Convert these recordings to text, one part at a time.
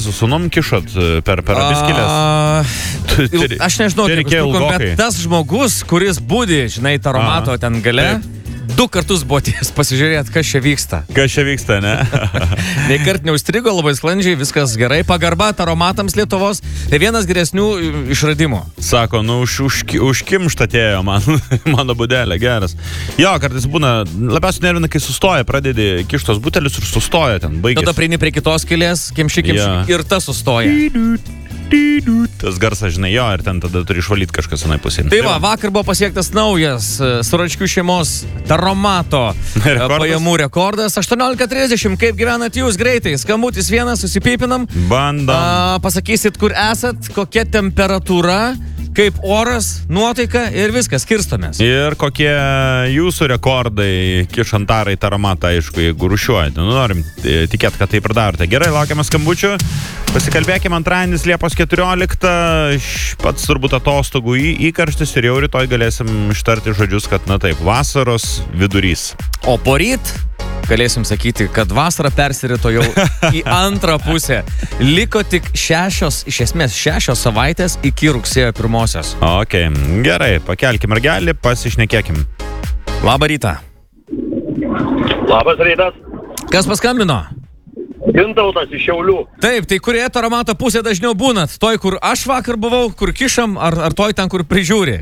su sūnum kišot per abiskilės? Aš nežinau, bet tas žmogus, kuris būdi, žinai, taromato ten gale, 2 kartus buvo ties pasižiūrėti, kas čia vyksta. Kas čia vyksta, ne? Nei kart neužstrigo, labai sklandžiai, viskas gerai. Pagarba taromatams Lietuvos, tai vienas geresnių išradimų. Sako, užkimšta atėjo mano budelė, geras. Jo, kartais būna, labiausiai nervina, kai sustoja, pradedi kištos butelius ir sustoja ten, baigėsi. Tada prieini prie kitos skylės, kimši, ir ta sustoja. Tas garsas, žinai, jo, ir ten tada turi išvalyti kažkas anai pusėn. Tai va, vakar buvo pasiektas naujas Suračkių šeimos taromato pajamų rekordas. 18:30, kaip gyvenat jūs greitai? Skambutis vienas, susipypinam. Bandom. Pasakysit, kur esat, kokia temperatūra, kaip oras, nuotaika ir viskas, skirstomės. Ir kokie jūsų rekordai kišantarai taromatą, aišku, jeigu rušiuojate. Norim tikėti, kad tai pradarote. Gerai, laukiame skambučių. Pasikalbėkime antradienis Liepos 14. Pats turbūt atostogų įkarštis ir jau rytoj galėsim ištarti žodžius, kad na taip, vasaros vidurys. O poryt galėsim sakyti, kad vasara persirito jau į antrą pusę. Liko tik 6 savaitės iki rugsėjo 1. Ok, gerai, pakelkim ragelį, pasišnekėkim. Labą rytą. Labas rytas. Kas paskambino? Gintautas iš Šiaulių. Taip, tai kurioje taromato pusė dažniau būnat? Toj, kur aš vakar buvau, kur kišam, ar toj ten, kur prižiūri?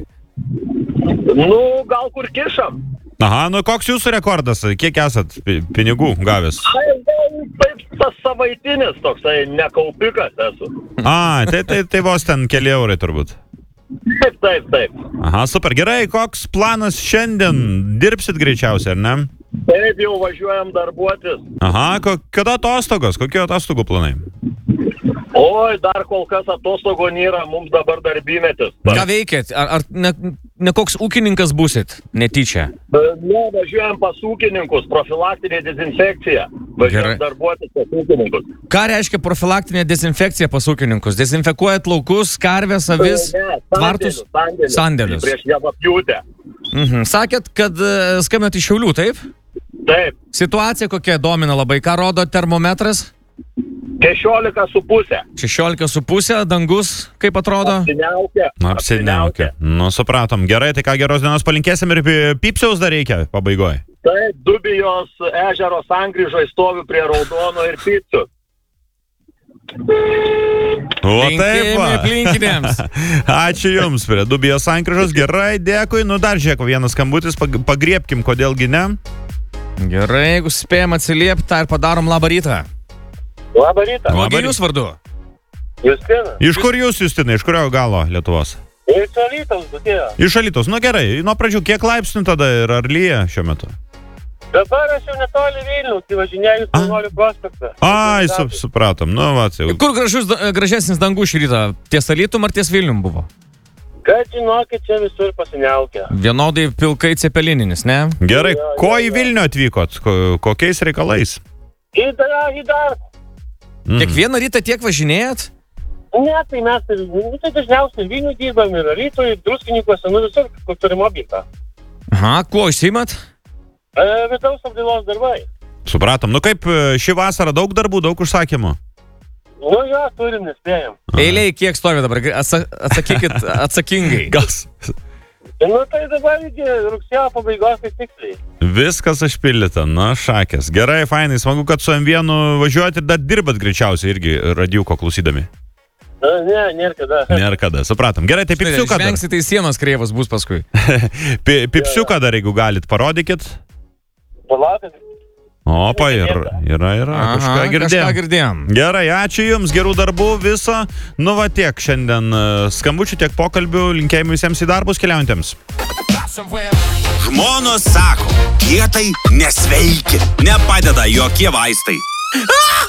Gal kur kišam. Aha, koks jūsų rekordas? Kiek esat pinigų gavęs? Taip, tas savaitinis toksai nekaupikas esu. Tai vos ten keli eurai turbūt. Taip. Aha, super, gerai, koks planas šiandien? Dirbsit greičiausiai, ar ne? Taip, jau važiuojam darbuotis. Aha, kada atostogos? Kokie atostogų planai? Oi, dar kol kas atostogų nėra, mums dabar darbymetis. Ką veikėt? Ar ne koks ūkininkas būsit? Netyčia. Ne, važiuojam pas ūkininkus, profilaktinė dezinfekcija. Važiuojam darbuotis pas ūkininkus. Ką reiškia profilaktinė dezinfekcija pas ūkininkus? Dezinfekuojat laukus, karves, avis, tvartus? Sandėlius. Prieš javapjūtę. Sakėt, kad skambinat iš Šiaulių, taip? Taip. Situacija kokia domina labai? Ką rodo termometras? 16,5. 16,5, dangus, kaip atrodo? Apsiniaukia. Supratom. Gerai, tai ką, geros dienos palinkėsim ir Pipsiaus dar reikia pabaigoje. Taip, Dubijos ežero sankryžoje stoviu prie Raudono ir Pipsių. O taip va. Aplinkinėms. Ačiū jums prie Dubijos sankryžos. Gerai, dėkui. Dar žiūrėk, vienas skambutis, pagriebkim, kodėlgi ne. Gerai, jeigu spėjom atsiliepti, tą ir padarom. Labą rytą. Labą rytą. Kogi jūs vardu? Justina. Iš kur jūs, Justina? Iš kurio galo Lietuvos? Iš Alytaus, Dutėjo. Iš Alytaus, gerai. Nuo pradžių, kiek laipsnių tada ir ar lyja šiuo metu? Dabar aš jau netoli Vilniaus, tai važinėjau Savanorių prospektą. Supratom. Kur gražesnis dangus šį rytą? Ties Alytum ar ties Vilnium buvo? Kad žinokit, čia visur pasiniaukia. Vienodai pilkai cepelininis, ne? Gerai, ko į Vilnių atvykot? Kokiais reikalais? Į darbą. Kiekvieną rytą tiek važinėjat? Ne, tai mes tai dažniausiai Vilnių dirbam ir Alytuje, Druskininkuose, visur, kur turim objektą. Aha, kuo užsiimat? Vidaus apdailos darbai. Supratom. Kaip šį vasarą daug darbų, daug užsakymų? Jo, turim, nespėjam. Eiliai kiek stovi dabar? Atsakykit atsakingai. Gas. Tai dabar iki rugsėjo pabaigos tai tiksliai. Viskas užpildyta, šakės. Gerai, fainai, smagu, kad su M1 važiuojat ir dar dirbat greičiausiai irgi radijuko klausydami. Ne, nėra kada. Nėra kada, supratom. Gerai, tai Pipsiuką dar. Žvengsi, tai sienos kreivas bus paskui. Pipsiuką dar, jeigu galit, parodykit. Palaukit. Opa, yra. Kažką girdėjom. Gerai, ačiū jums, gerų darbų viso. Tiek šiandien skambučių, tiek pokalbių. Linkėjimų visiems į darbus keliaujantiems. Žmonos sako, dietai nesveiki, nepadeda jokie vaistai.